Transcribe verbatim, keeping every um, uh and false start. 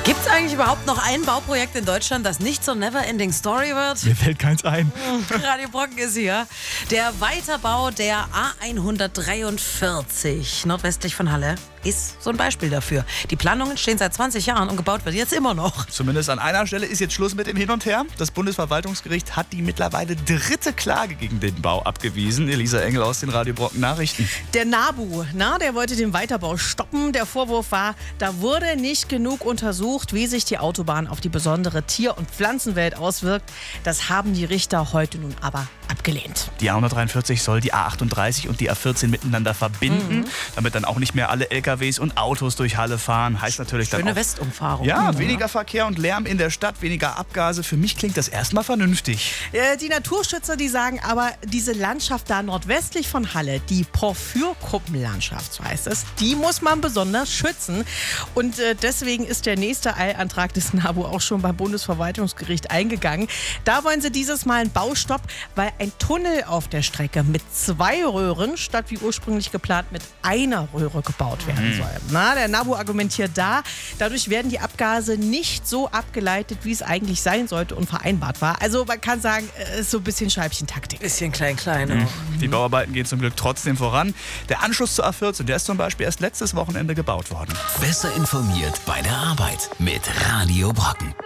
Gibt es eigentlich überhaupt noch ein Bauprojekt in Deutschland, das nicht zur Neverending Story wird? Mir fällt keins ein. Radio Brocken ist hier. Der Weiterbau der A hundertdreiundvierzig nordwestlich von Halle ist so ein Beispiel dafür. Die Planungen stehen seit zwanzig Jahren und gebaut wird jetzt immer noch. Zumindest an einer Stelle ist jetzt Schluss mit dem Hin und Her. Das Bundesverwaltungsgericht hat die mittlerweile dritte Klage gegen den Bau abgewiesen. Elisa Engel aus den Radio Brocken Nachrichten. Der NABU, na, der wollte den Weiterbau stoppen. Der Vorwurf war, da wurde nicht genug untersucht, wie sich die Autobahn auf die besondere Tier- und Pflanzenwelt auswirkt. Das haben die Richter heute nun aber abgelehnt. Die A hundertdreiundvierzig soll die A achtunddreißig und die A vierzehn miteinander verbinden, mhm. damit dann auch nicht mehr alle L K Ws und Autos durch Halle fahren. Heißt natürlich Schöne dann auch, Westumfahrung. Ja, weniger Verkehr und Lärm in der Stadt, weniger Abgase. Für mich klingt das erstmal vernünftig. Äh, die Naturschützer, die sagen aber, diese Landschaft da nordwestlich von Halle, die Porphyrkuppenlandschaft, so heißt es, die muss man besonders schützen. Und äh, deswegen ist der nächste Eilantrag des NABU auch schon beim Bundesverwaltungsgericht eingegangen. Da wollen sie dieses Mal einen Baustopp, weil ein Tunnel auf der Strecke mit zwei Röhren statt wie ursprünglich geplant mit einer Röhre gebaut werden soll. Na, der NABU argumentiert da, dadurch werden die Abgase nicht so abgeleitet, wie es eigentlich sein sollte und vereinbart war. Also man kann sagen, es ist so ein bisschen Scheibchentaktik. Bisschen klein-klein. Mhm. Die Bauarbeiten gehen zum Glück trotzdem voran. Der Anschluss zur A vierzehn, der ist zum Beispiel erst letztes Wochenende gebaut worden. Besser informiert bei der Arbeit mit Radio Brocken.